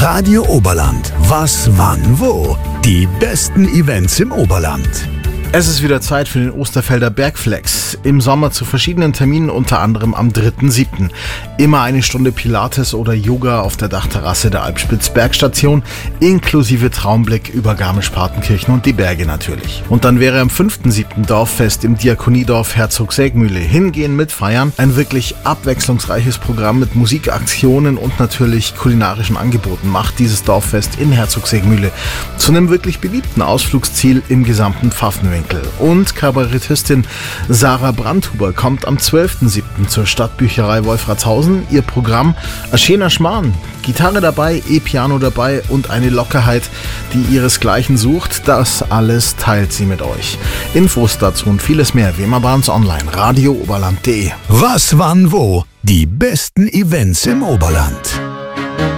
Radio Oberland. Was, wann, wo? Die besten Events im Oberland. Es ist wieder Zeit für den Osterfelder Bergflex. Im Sommer zu verschiedenen Terminen, unter anderem am 3.7. Immer eine Stunde Pilates oder Yoga auf der Dachterrasse der Alpspitz Bergstation, inklusive Traumblick über Garmisch-Partenkirchen und die Berge natürlich. Und dann wäre am 5.7. Dorffest im Diakoniedorf Herzog-Sägmühle. Hingehen, mitfeiern. Ein wirklich abwechslungsreiches Programm mit Musikaktionen und natürlich kulinarischen Angeboten macht dieses Dorffest in Herzog-Sägmühle zu einem wirklich beliebten Ausflugsziel im gesamten Pfaffenwinkel. Und Kabarettistin Sarah Brandhuber kommt am 12.7. zur Stadtbücherei Wolfratshausen. Ihr Programm: ein schöner Schmarrn, Gitarre dabei, E-Piano dabei und eine Lockerheit, die ihresgleichen sucht. Das alles teilt sie mit euch. Infos dazu und vieles mehr wie immer bei uns online. radiooberland.de. Was, wann, wo? Die besten Events im Oberland.